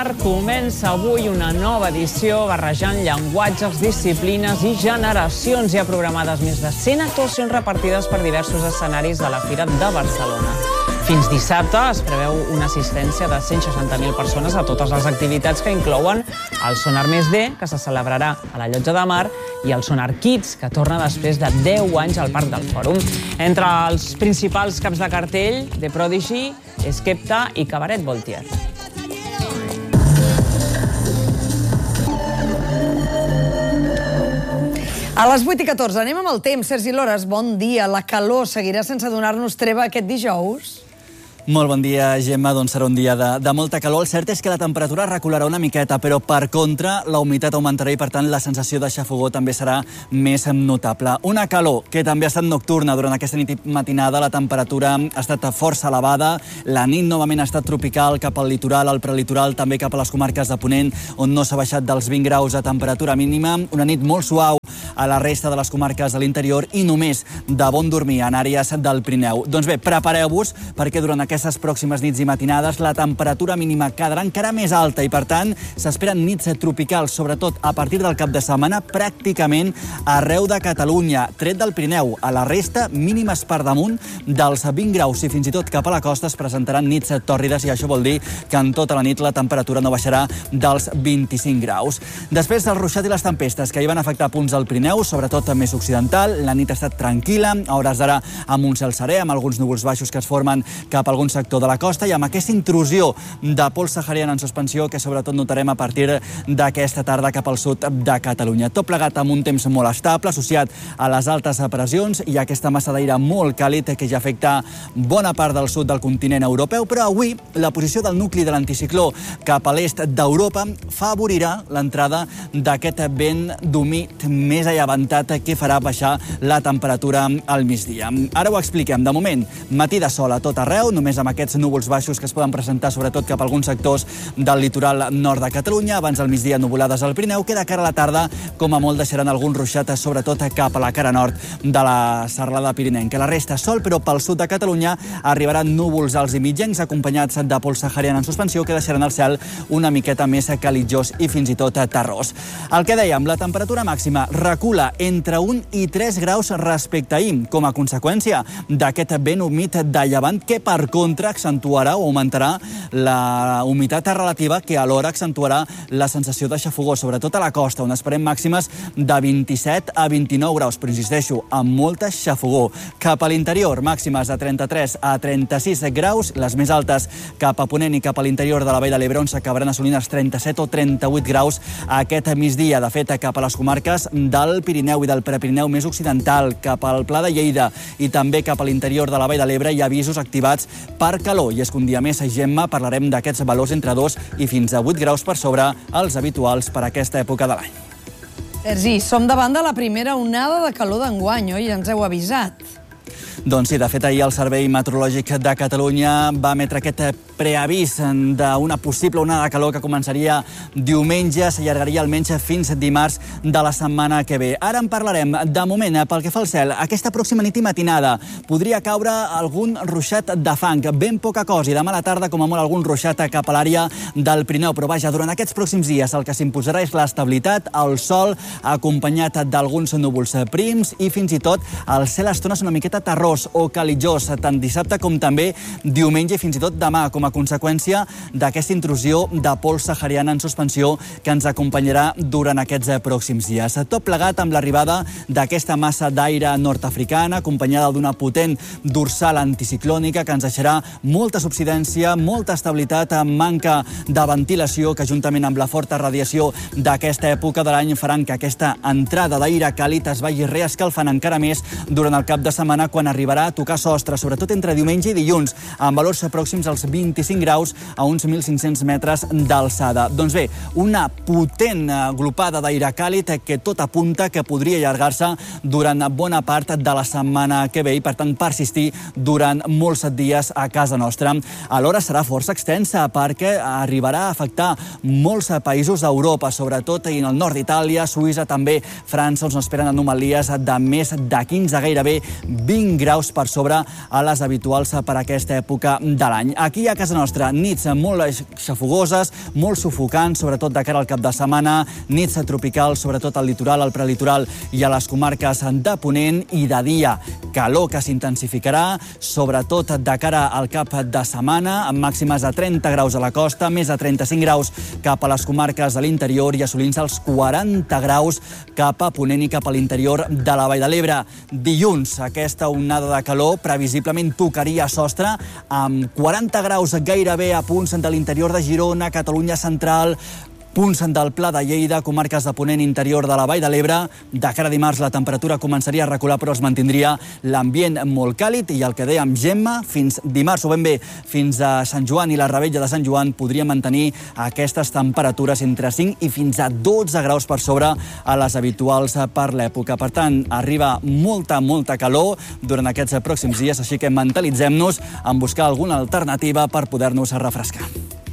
Mar comença avui una nova edició barrejant llenguatges, disciplines i generacions. Hi ha programades més de 100 actuacions repartides per diversos escenaris de la Fira de Barcelona. Fins dissabte es preveu una assistència de 160.000 persones a totes les activitats que inclouen el Sonar Més D, que se celebrarà a la Llotja de Mar, i el Sonar Kids, que torna després de 10 anys al Parc del Fòrum. Entre els principals caps de cartell, The Prodigy, Skepta i Cabaret Voltaire. A les 8:14 anem amb el temps. Sergi Lores, bon dia. La calor seguirà sense donar-nos treva aquest dijous? Molt bon dia, Gemma. Doncs serà un dia de molta calor. El cert és que la temperatura recularà una miqueta, però per contra la humitat augmentarà i per tant la sensació de xafogor també serà més notable. Una calor que també ha estat nocturna durant aquesta nit i matinada. La temperatura ha estat força elevada. La nit novament ha estat tropical cap al litoral, al prelitoral, també cap a les comarques de Ponent, on no s'ha baixat dels 20 graus a temperatura mínima. Una nit molt suau a la resta de les comarques de l'interior i només de bon dormir en àrees del Pirineu. Doncs bé, prepareu-vos perquè durant aquestes pròximes nits i matinades la temperatura mínima quedarà encara més alta i, per tant, s'esperen nits tropicals, sobretot a partir del cap de setmana, pràcticament arreu de Catalunya, tret del Pirineu. A la resta, mínimes per damunt dels 20 graus i fins i tot cap a la costa es presentaran nits tòrrides i això vol dir que en tota la nit la temperatura no baixarà dels 25 graus. Després del ruixat i les tempestes que hi van afectar punts del Pirineu, sobretot més occidental, la nit ha estat tranquil·la, a hores d'ara amb un cel serè, amb alguns núvols baixos que es formen cap a algun sector de la costa i amb aquesta intrusió de pols sahariana en suspensió que sobretot notarem a partir d'aquesta tarda cap al sud de Catalunya. Tot plegat amb un temps molt estable, associat a les altes pressions i aquesta massa d'aire molt càlid que ja afecta bona part del sud del continent europeu, però avui la posició del nucli de l'anticicló cap a l'est d'Europa favorirà l'entrada d'aquest vent d'humit més allevantat que farà baixar la temperatura al migdia. Ara ho expliquem. De moment, matí de sol a tot arreu, només amb aquests núvols baixos que es poden presentar sobretot cap a alguns sectors del litoral nord de Catalunya. Abans del migdia, nuvolades al Pirineu, que de cara a la tarda, com a molt, deixaran algun ruixat, sobretot cap a la cara nord de la serralada pirinenca. La resta sol, però pel sud de Catalunya arribaran núvols alts i mitjans acompanyats de pols sahariana en suspensió que deixaran el cel una miqueta més calitjós i fins i tot terrós. El que dèiem, la temperatura màxima recula entre 1 i 3 graus respecte a ahir, com a conseqüència d'aquest vent humit de llevant que, per contra, accentuarà o augmentarà la humitat relativa que alhora accentuarà la sensació de xafogor, sobretot a la costa, on esperem màximes de 27 a 29 graus, però insisteixo, amb molta xafogor. Cap a l'interior, màximes de 33 a 36 graus, les més altes cap a Ponent i cap a l'interior de la Vall de l'Ebre, on s'acabaran assolint els 37 o 38 graus aquest migdia. De fet, cap a les comarques del Pirineu i del Prepirineu més occidental, cap al Pla de Lleida i també cap a l'interior de la Vall de l'Ebre hi ha avisos activats per calor. I és que un dia més, Gemma, parlarem d'aquests valors entre 2 i fins a 8 graus per sobre els habituals per a aquesta època de l'any. Sergi, som davant de la primera onada de calor d'enguany, oi? Ja ens heu avisat. Doncs sí, de fet, ahir el Servei Meteorològic de Catalunya va emetre aquest preavís d'una possible onada de calor que començaria diumenge, s'allargaria almenys fins dimarts de la setmana que ve. Ara en parlarem. De moment, pel que fa al cel, aquesta pròxima nit i matinada podria caure algun ruixat de fang, ben poca cosa, i demà a la tarda, com a molt, algun ruixat cap a l'àrea del Pirineu. Però vaja, durant aquests pròxims dies el que s'imposarà és l'estabilitat, el sol, acompanyat d'alguns núvols prims i fins i tot el cel a estones una miqueta terrós o calitjós, tant dissabte com també diumenge i fins i tot demà, com a conseqüència d'aquesta intrusió de pols sahariana en suspensió que ens acompanyarà durant aquests pròxims dies. Tot plegat amb l'arribada d'aquesta massa d'aire nord-africana, acompanyada d'una potent dorsal anticiclònica que ens deixarà molta subsidència, molta estabilitat, manca de ventilació, que juntament amb la forta radiació d'aquesta època de l'any faran que aquesta entrada d'aire càlid es vagi reescalfant encara més durant el cap de setmana, quan arribarà a tocar sostre, sobretot entre diumenge i dilluns, amb valors pròxims als 25 graus a uns 1.500 metres d'alçada. Doncs bé, una potent glopada d'aire càlid que tot apunta que podria allargar-se durant bona part de la setmana que ve i, per tant, persistir durant molts dies a casa nostra. Alhora serà força extensa perquè arribarà a afectar molts països d'Europa, sobretot en el nord d'Itàlia, Suïssa, també França, on esperen anomalies de més de 15, gairebé 20 graus per sobre a les habituals per aquesta època de l'any. Aquí a casa nostra, nits molt xafogoses, molt sufocants, sobretot de cara al cap de setmana, nits tropicals, sobretot al litoral, al prelitoral i a les comarques de Ponent, i de dia calor que s'intensificarà, sobretot de cara al cap de setmana, amb màximes de 30 graus a la costa, més de 35 graus cap a les comarques de l'interior i assolint-se els 40 graus cap a Ponent i cap a l'interior de la Vall de l'Ebre. Dilluns, aquesta onada de calor previsiblement tocaria sostre amb 40 graus gairebé a punts de l'interior de Girona, Catalunya central, punts del Pla de Lleida, comarques de Ponent interior de la Vall de l'Ebre. De cara a dimarts la temperatura començaria a recular, però es mantindria l'ambient molt càlid i el que dèiem, Gemma, fins dimarts o ben bé fins a Sant Joan i la Revetlla de Sant Joan podria mantenir aquestes temperatures entre 5 i fins a 12 graus per sobre a les habituals per l'època. Per tant, arriba molta calor durant aquests pròxims dies, així que mentalitzem-nos en buscar alguna alternativa per poder-nos refrescar.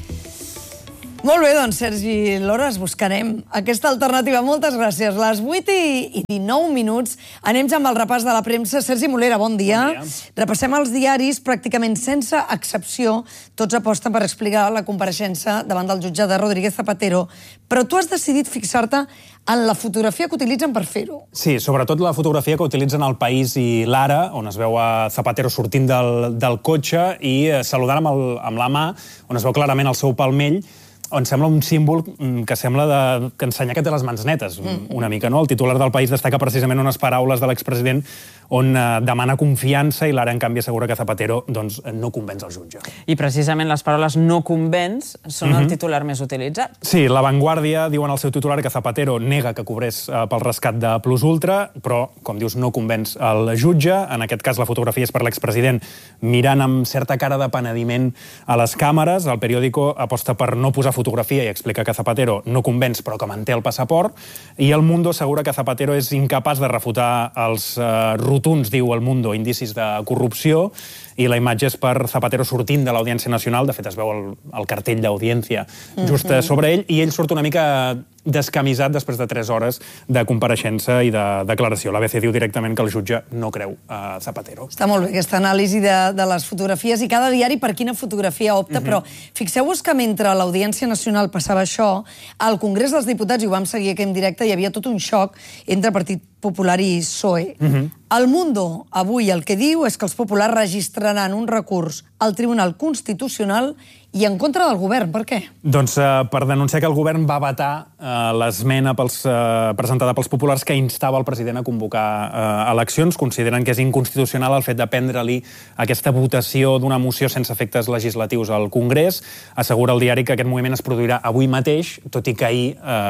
Molt bé, doncs, Sergi Lores, buscarem aquesta alternativa. Moltes gràcies. Les 8 i 19 minuts. Anem ja amb el repàs de la premsa. Sergi Molera, bon dia. Bon dia. Repassem els diaris pràcticament sense excepció. Tots aposten per explicar la compareixença davant del jutge de Rodríguez Zapatero. Però tu has decidit fixar-te en la fotografia que utilitzen per fer-ho. Sí, sobretot la fotografia que utilitzen al País i l'Ara, on es veu a Zapatero sortint del cotxe i saludant amb la mà, on es veu clarament el seu palmell, on sembla un símbol que sembla que ensenya que té les mans netes, una mica, no? El titular del País destaca precisament unes paraules de l'expresident on demana confiança i l'Ara, en canvi, assegura que Zapatero no convenç el jutge. I precisament les paraules no convenç són el titular més utilitzat. Sí, La Vanguardia diuen al seu titular que Zapatero nega que cobrés pel rescat de Plus Ultra, però, com dius, no convenç el jutge. En aquest cas, la fotografia és per l'expresident mirant amb certa cara de penediment a les càmeres. El periòdico aposta per no posar fotografia i explica que Zapatero no convenç, però que manté el passaport. I El Mundo assegura que Zapatero és incapaç de refutar els rotuns, diu El Mundo, indicis de corrupció, i la imatge és per Zapatero sortint de l'Audiència Nacional. De fet, es veu el cartell d'Audiència just sobre ell, i ell surt una mica descamisat després de 3 hores de compareixença i de declaració. L'ABC diu directament que el jutge no creu a Zapatero. Està molt bé aquesta anàlisi de les fotografies i cada diari per quina fotografia opta, però fixeu-vos que mentre l'Audiència Nacional passava això, al Congrés dels Diputats, i ho vam seguir aquí en directe, hi havia tot un xoc entre Partit Popular i PSOE. El Mundo avui el que diu és que els populars registraran un recurs al Tribunal Constitucional i en contra del govern. Per què? Doncs per denunciar que el govern va vetar l'esmena presentada pels populars que instava el president a convocar eleccions. Consideren que és inconstitucional el fet de prendre-li aquesta votació d'una moció sense efectes legislatius al Congrés. Assegura el diari que aquest moviment es produirà avui mateix, tot i que ahir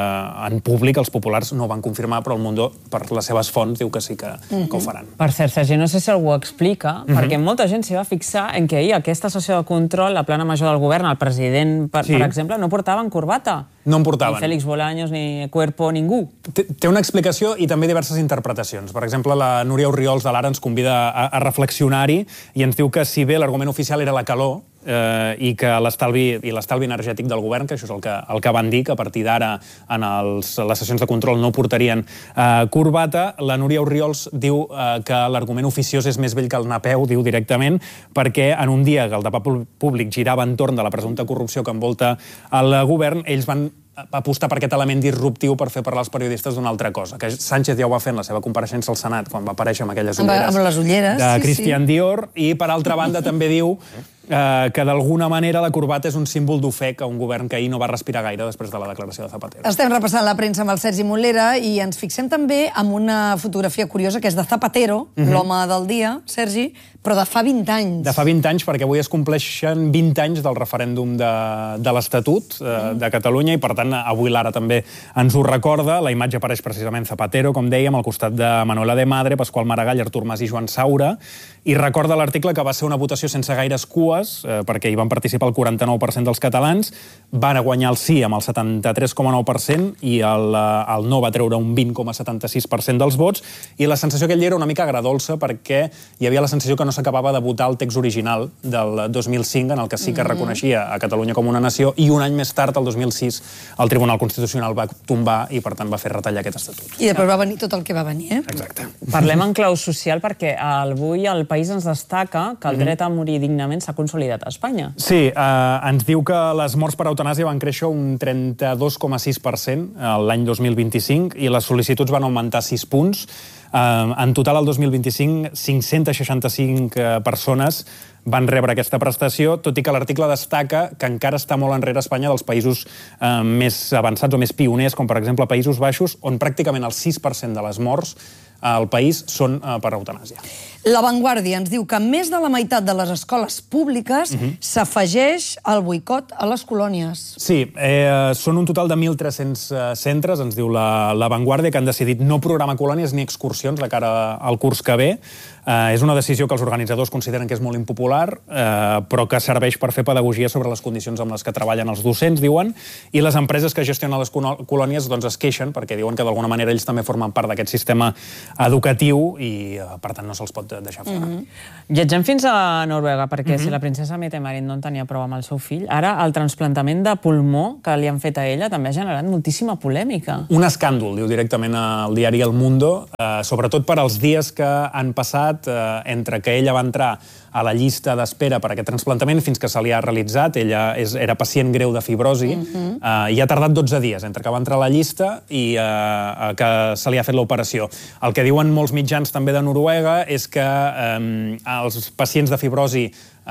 en públic els populars no ho van confirmar, però el Mundo, per les seves fonts, diu que sí que ho faran. Per cert, Sergi, no sé si algú ho explica, perquè molta gent s'hi va fixar en que ahir aquesta sessió de control, la plana major del govern, el president, per exemple, no portaven corbata. No en portaven. Ni Félix Bolaños, ni Cuerpo, ningú. Té una explicació i també diverses interpretacions. Per exemple, la Núria Orriols de l'Ara ens convida a reflexionar-hi i ens diu que si bé l'argument oficial era la calor, i que l'estalvi energètic del govern, que això és el que van dir, que a partir d'ara en les sessions de control no portarien corbata, la Núria Orriols diu que l'argument oficiós és més vell que el Napeu, diu directament, perquè en un dia que el debat públic girava entorn de la presumpta corrupció que envolta el govern, ells van apostar per aquest element disruptiu per fer parlar els periodistes d'una altra cosa, que Sánchez ja ho va fer en la seva compareixença al Senat, quan va aparèixer amb aquelles ulleres de Christian Dior, i per altra banda també diu que d'alguna manera la corbata és un símbol d'ofec a un govern que ahir no va respirar gaire després de la declaració de Zapatero. Estem repassant la premsa amb el Sergi Molera i ens fixem també amb una fotografia curiosa que és de Zapatero, l'home del dia, Sergi, però de fa 20 anys. De fa 20 anys, perquè avui es compleixen 20 anys del referèndum de l'Estatut de Catalunya i, per tant, avui l'Ara també ens ho recorda. La imatge apareix precisament Zapatero, com dèiem, al costat de Manuela de Madre, Pasqual Maragall, Artur Mas i Joan Saura, i recorda l'article que va ser una votació sense gaires cues, dues, perquè hi van participar el 49% dels catalans, van guanyar el sí amb el 73,9% i el no va treure un 20,76% dels vots, i la sensació aquell dia era una mica agradolça perquè hi havia la sensació que no s'acabava de votar el text original del 2005, en el que sí que reconeixia a Catalunya com una nació, i un any més tard, el 2006, el Tribunal Constitucional va tombar i, per tant, va fer retallar aquest estatut. I després va venir tot el que va venir, eh? Exacte. Parlem en clau social perquè avui el País ens destaca que el dret a morir dignament s'ha consolidat a Espanya. Sí, ens diu que les morts per eutanàsia van créixer un 32,6% l'any 2025 i les sol·licituds van augmentar 6 punts. En total, el 2025, 565 persones van rebre aquesta prestació, tot i que l'article destaca que encara està molt enrere Espanya dels països més avançats o més pioners, com per exemple Països Baixos, on pràcticament el 6% de les morts al país són per eutanàsia. La Vanguardia ens diu que més de la meitat de les escoles públiques s'afegeix al boicot a les colònies. Sí, són un total de 1.300 centres, ens diu la Vanguardia, que han decidit no programar colònies ni excursions de cara al curs que ve. És una decisió que els organitzadors consideren que és molt impopular, però que serveix per fer pedagogia sobre les condicions amb les que treballen els docents, diuen, i les empreses que gestionen les colònies doncs, es queixen perquè diuen que d'alguna manera ells també formen part d'aquest sistema educatiu i, per tant, no se'ls pot deixar fora. Viatgem fins a Noruega, perquè si la princesa Mette-Marit no en tenia prou amb el seu fill, ara el trasplantament de pulmó que li han fet a ella també ha generat moltíssima polèmica. Un escàndol, diu directament al diari El Mundo, sobretot per als dies que han passat entre que ella va entrar a la llista d'espera per aquest trasplantament fins que se li ha realitzat. Ella era pacient greu de fibrosi i ha tardat 12 dies entre que va entrar a la llista i que se li ha fet l'operació. El que diuen molts mitjans també de Noruega és que els pacients de fibrosi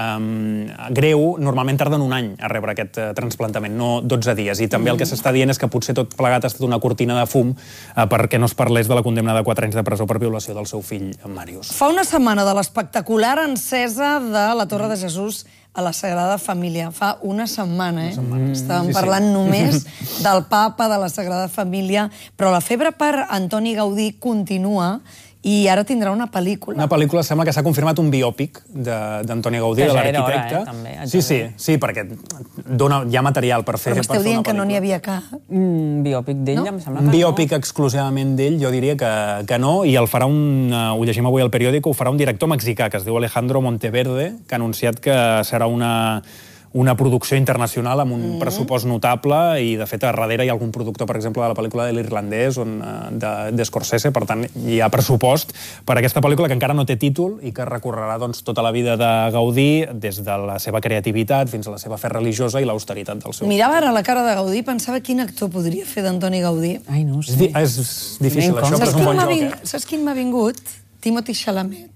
greu normalment tarden un any a rebre aquest trasplantament, no 12 dies. I també el que s'està dient és que potser tot plegat ha estat una cortina de fum perquè no es parlés de la condemna de 4 anys de presó per violació del seu fill, Màrius. Fa una setmana de l'espectacular encesa de la Torre de Jesús a la Sagrada Família. Fa una setmana, eh? Estàvem parlant només del papa, de la Sagrada Família, però la febre per Antoni Gaudí continua i ara tindrà una pel·lícula. Una pel·lícula, sembla que s'ha confirmat un biòpic d'Antoni Gaudí, de l'arquitecte. Sí, perquè hi ha material per fer una pel·lícula. Però m'esteu dient que no n'hi havia cap? Un biòpic d'ell, em sembla que no. Un biòpic exclusivament d'ell, jo diria que no, i el farà ho llegim avui al periòdic, ho farà un director mexicà, que es diu Alejandro Monteverde, que ha anunciat que serà una producció internacional amb un pressupost notable i, de fet, a darrere hi ha algun productor, per exemple, de la pel·lícula de l'Irlandès de Scorsese. Per tant, hi ha pressupost per aquesta pel·lícula que encara no té títol i que recorrerà tota la vida de Gaudí, des de la seva creativitat fins a la seva fe religiosa i l'austeritat del seu... Mirava ara la cara de Gaudí i pensava quin actor podria fer d'Antoni Gaudí. Ai, no ho sé. És difícil, això, però és un bon joc, eh? Saps quin m'ha vingut? Timothy Chalamet.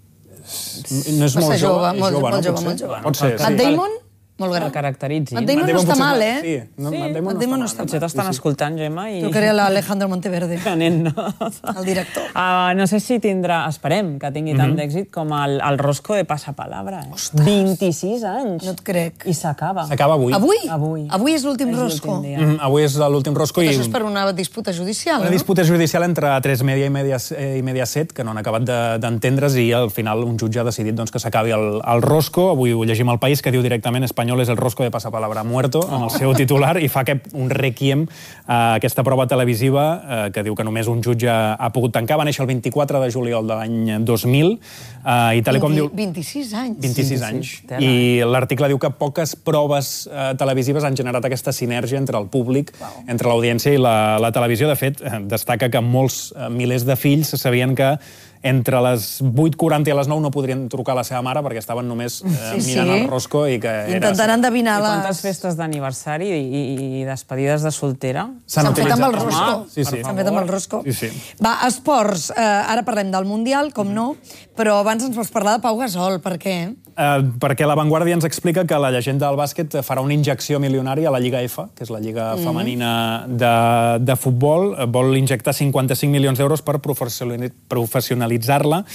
No és molt jove, molt jove. Pot ser, Matt Damon? Molt gran. El caracteritzi. Matt Damon no està mal, eh? Sí, Matt Damon no està mal. Potser t'estan escoltant, Gemma, i... Trucaré a l'Alejandro Monteverde, el director. No sé si tindrà, esperem que tingui tant d'èxit com el Rosco de Passapalabra. 26 anys. No et crec. I s'acaba. S'acaba avui. Avui? Avui és l'últim Rosco. Avui és l'últim Rosco. Això és per una disputa judicial, no? Una disputa judicial entre A3 Media i Mediaset, que no han acabat d'entendre's, i al final un jutge ha decidit que s'acabi el Rosco. Avui ho llegim al País, que diu directament Espanyol és el Rosco de Passapalabra muerto, en el seu titular, i fa un requiem a aquesta prova televisiva que diu que només un jutge ha pogut tancar. Va néixer el 24 de juliol de l'any 2000, i tal com diu... 26 anys. 26 anys. I l'article diu que poques proves televisives han generat aquesta sinergia entre el públic, entre l'audiència i la televisió. De fet, destaca que molts milers de fills sabien que entre les 8:40 i les 9 no podrien trucar a la seva mare perquè estaven només mirant el Rosco i que intentaran endevinar les... I quantes festes d'aniversari i despedides de soltera s'han fet amb el Rosco. S'han fet amb el Rosco. Va, esports. Ara parlem del Mundial, com no, però abans ens vols parlar de Pau Gasol. Per què? Perquè La Vanguardia ens explica que la llegenda del bàsquet farà una injecció milionària a la Lliga F, que és la lliga femenina de futbol. Vol injectar 55 milions d'euros per professionalitzar-la.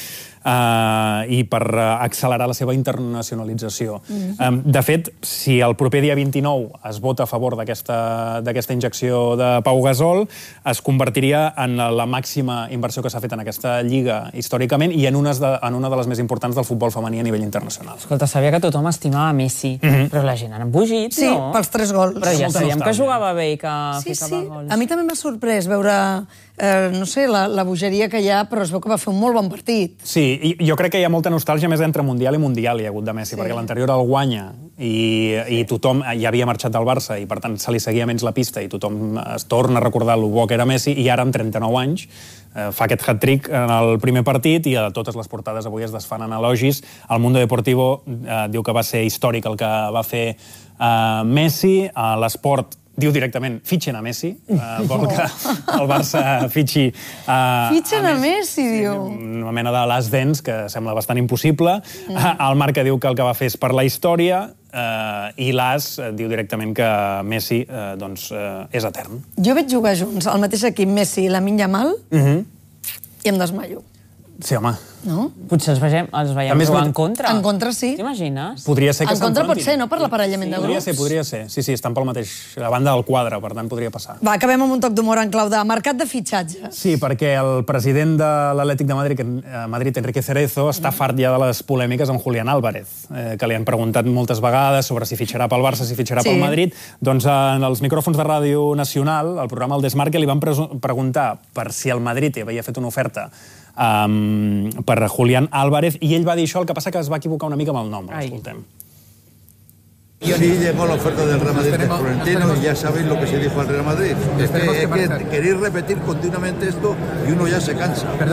i per accelerar la seva internacionalització. De fet, si el proper dia 29 es vota a favor d'aquesta injecció de Pau Gasol, es convertiria en la màxima inversió que s'ha fet en aquesta lliga històricament i en una de les més importants del futbol femení a nivell internacional. Escolta, sabia que tothom estimava Messi, però la gent ha embogit, Sí, no? pels 3 gols. Però ja sabíem que jugava bé i que Sí, ficava gols. a mi també m'ha sorprès veure, no sé, la bogeria que hi ha, però es veu que va fer un molt bon partit. Sí, i jo crec que hi ha molta nostàlgia més entre Mundial i Mundial hi ha hagut de Messi, perquè l'anterior el guanya i tothom ja havia marxat del Barça i per tant se li seguia menys la pista i tothom es torna a recordar el bo que era Messi i ara amb 39 anys fa aquest hat-trick en el primer partit i a totes les portades avui es desfan en elogis. El Mundo Deportivo diu que va ser històric el que va fer Messi. L'Esport diu directament, fitxen a Messi, vol que el Barça fitxi Fitxen a Messi, diu. una mena de l'as dents, que sembla bastant impossible. El Marca diu que el que va fer és per la història i l'As diu directament que Messi és etern. Jo veig jugar junts al mateix equip Messi i Lamine Yamal i em desmaio. Sí, home. No? Potser els veiem jugar en contra. En contra, sí. T'imagines? Podria ser que En contra pot s'enfrontin. ser, no?, per l'aparellament de grups. Podria ser. Sí, estan pel mateix, a la banda del quadre, per tant podria passar. Va, acabem amb un toc d'humor en clau de mercat de fitxatges. Sí, perquè el president de l'Atlètic de Madrid, Enrique Cerezo, està fart ja de les polèmiques amb Julián Álvarez, que li han preguntat moltes vegades sobre si fitxarà pel Barça, si fitxarà pel Madrid. Doncs en els micròfons de Ràdio Nacional, el programa El Desmarque, li van preguntar per si el Madrid havia fet una oferta per Julián Álvarez i ell va dir això, el que passa que es va equivocar una mica amb el nom. Escoltem. Sí, llegó la oferta del Real Madrid de Florentino y ya sabéis lo que se dijo al Real Madrid. Es que queréis repetir continuamente esto y uno ya se cansa.